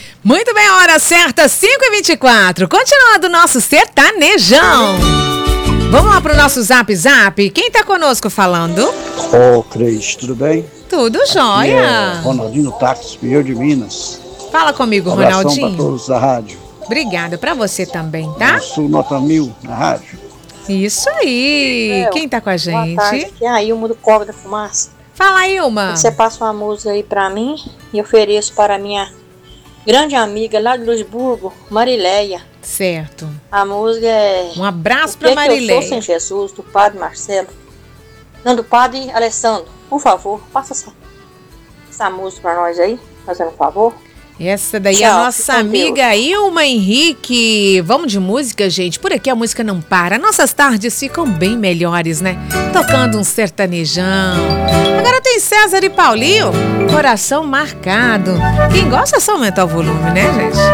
Muito bem, hora certa, 5h24. Continuando o nosso sertanejão. Vamos lá pro nosso zap. Quem tá conosco falando? Ô, Cris, tudo bem? Tudo Aqui jóia. é Ronaldinho Táxi, Pinheiro de Minas. Fala comigo, Abração Ronaldinho. pra todos da rádio. Obrigada, pra você também, tá? Sul Nota 1000 na rádio. Isso aí. Quem tá com a gente? Boa tarde, aqui é a Ilma do Cobra da Fumaça. Fala, Ilma. Você passa uma música aí pra mim e ofereço para minha grande amiga lá de Luxemburgo, Marileia. Certo. A música é... Um abraço O pra que que eu Marileia. sou sem Jesus, do Padre Marcelo. Não, do Padre Alessandro. Por favor, passa essa música pra nós aí, fazendo um favor. Essa daí é Tchau, a nossa fica com amiga Ilma Henrique. Vamos de música, gente? Por aqui a música não para. Nossas tardes ficam bem melhores, né? Tocando um sertanejão. Agora tem César e Paulinho, Coração Marcado. Quem gosta só aumenta o volume, né, gente?